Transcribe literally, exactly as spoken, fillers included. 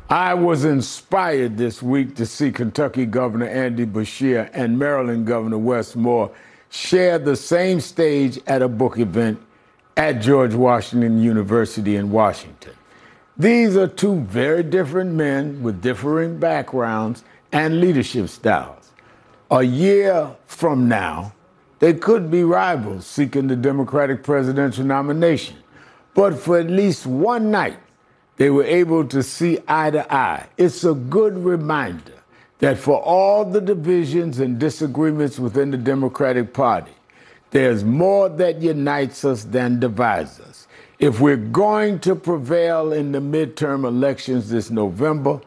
I was inspired this week to see Kentucky Governor Andy Beshear and Maryland Governor Wes Moore share the same stage at a book event at George Washington University in Washington. These are two very different men with differing backgrounds and leadership styles. A year from now, they could be rivals seeking the Democratic presidential nomination. But for at least one night, they were able to see eye to eye. It's a good reminder that for all the divisions and disagreements within the Democratic Party, there's more that unites us than divides us. If we're going to prevail in the midterm elections this November,